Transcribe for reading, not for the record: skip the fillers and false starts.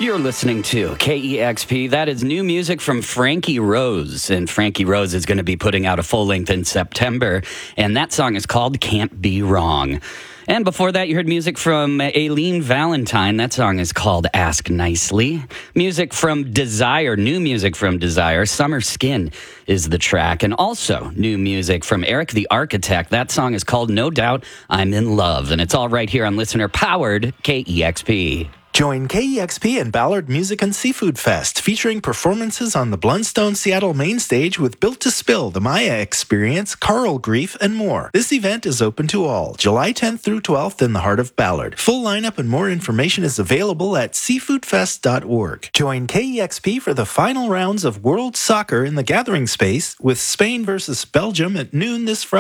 You're listening to KEXP. That is new music from Frankie Rose. And Frankie Rose is going to be putting out a full length in September. And that song is called Can't Be Wrong. And before that, you heard music from Aileen Valentine. That song is called Ask Nicely. Music from Desire, new music from Desire. Summer Skin is the track. And also new music from Eric the Architect. That song is called No Doubt I'm in Love. And it's all right here on listener-powered KEXP. Join KEXP and Ballard Music and Seafood Fest, featuring performances on the Blundstone Seattle main stage with Built to Spill, The Maya Experience, Carl Grief, and more. This event is open to all, July 10th through 12th in the heart of Ballard. Full lineup and more information is available at seafoodfest.org. Join KEXP for the final rounds of World Soccer in the Gathering Space with Spain versus Belgium at noon this Friday.